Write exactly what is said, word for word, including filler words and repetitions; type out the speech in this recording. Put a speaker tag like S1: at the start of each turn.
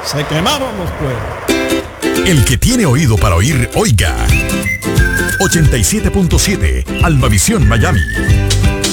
S1: Se quemaron los cueros.
S2: El que tiene oído para oír, oiga. ochenta y siete punto siete, Almavisión Miami.